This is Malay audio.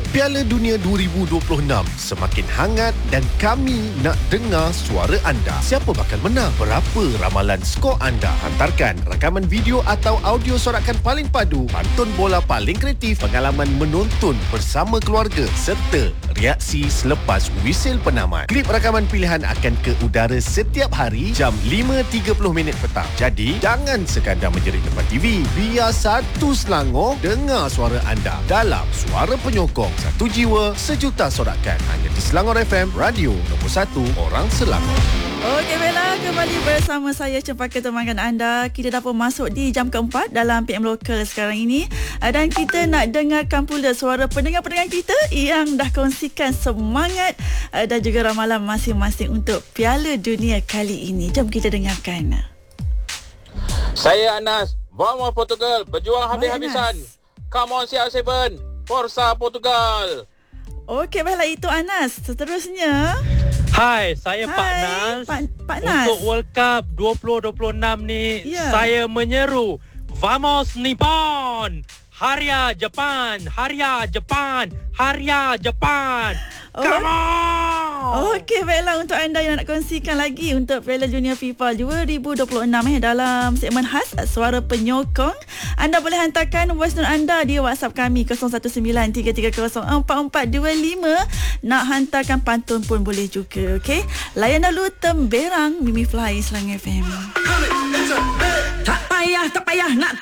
Piala Dunia 2026 semakin hangat dan kami nak dengar suara anda. Siapa bakal menang? Berapa ramalan skor anda? Hantarkan rakaman video atau audio sorakan paling padu, pantun bola paling kreatif, pengalaman menonton bersama keluarga serta reaksi selepas wisil penamat. Klip rakaman pilihan akan ke udara setiap hari jam 5.30 petang. Jadi, jangan sekadar menjerit depan TV. Biar satu Selangor dengar suara anda dalam Suara Penyokong. Satu jiwa, sejuta sorakan. Hanya di Selangor FM, radio nombor 1 orang Selangor. Okey, Bella, kembali bersama saya Cempaka temankan anda. Kita dah pun masuk di jam keempat dalam PM Lokal sekarang ini. Dan kita nak dengarkan pula suara pendengar-pendengar kita yang dah kongsikan semangat dan juga ramalan masing-masing untuk Piala Dunia kali ini. Jom kita dengarkan. Saya Anas, Vamos Portugal, berjuang habis-habisan. Come on CR7. Forza Portugal. Okey, baiklah, itu Anas. Seterusnya. Hai, saya Pak Nas. Pak Nas. Untuk World Cup 2026 ni, saya menyeru Vamos Nippon! Haria Japan! Haria Japan! Haria Japan! Come on! Okey, baiklah, untuk anda yang nak kongsikan lagi untuk Piala Dunia FIFA 2026 dalam segmen khas Suara Penyokong, anda boleh hantarkan voice note anda di WhatsApp kami 0193304425. Nak hantarkan pantun pun boleh juga. Okey, layan dulu Temberang Mimi Fly Selangor FM. Tak payah nak